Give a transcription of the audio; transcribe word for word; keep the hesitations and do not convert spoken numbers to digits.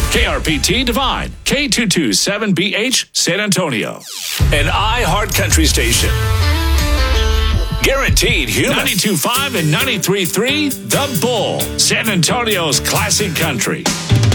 K R P T Divine, K two two seven B H, San Antonio. An iHeart Country station. Guaranteed human. ninety-two point five and ninety-three point three, The Bull, San Antonio's classic country.